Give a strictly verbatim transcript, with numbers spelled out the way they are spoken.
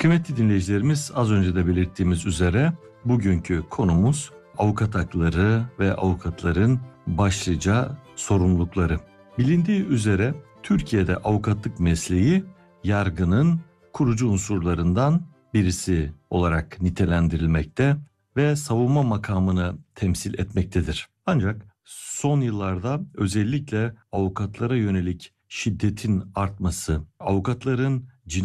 Kıymetli dinleyicilerimiz, az önce de belirttiğimiz üzere bugünkü konumuz avukat hakları ve avukatların başlıca sorumlulukları. Bilindiği üzere Türkiye'de avukatlık mesleği yargının kurucu unsurlarından birisi olarak nitelendirilmekte ve savunma makamını temsil etmektedir. Ancak son yıllarda özellikle avukatlara yönelik şiddetin artması, avukatların